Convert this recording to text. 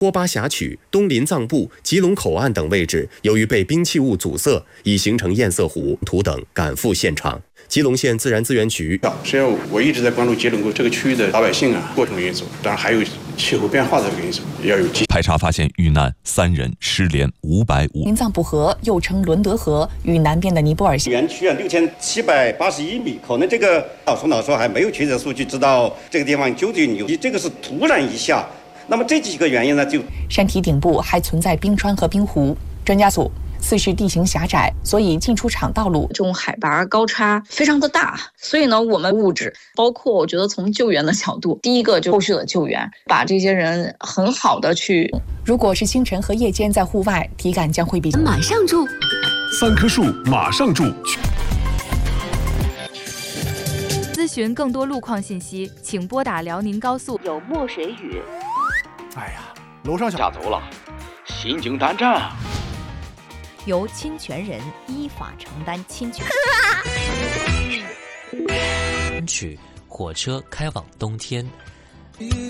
郭巴峡曲、东临藏布、吉隆口岸等位置，由于被冰气雾阻塞，已形成堰塞湖、土等赶赴现场。吉隆县自然资源局实际上，我一直在关注吉隆沟这个区域的老百姓过程因素，当然还有气候变化的这个因素，要有排查发现遇难3人，失联550。 临藏布河又称伦德河，与南边的尼泊尔县园区6781米，可能这个老说还没有确切数据，知道这个地方究竟有这个是突然一下。那么这几个原因呢，就山体顶部还存在冰川和冰湖。专家组4市地形狭窄，所以进出场道路这种海拔高差非常的大，所以呢，我们物质包括我觉得从救援的角度，第一个就后续的救援，把这些人很好的去。 如果是清晨和夜间在户外，体感将会比马上住 3棵树马上住。 咨询更多路况信息，请拨打辽宁高速。 有墨水雨。 哎呀，楼上下走了，心惊胆战。 由侵权人依法承担侵权。 取火车开往冬天。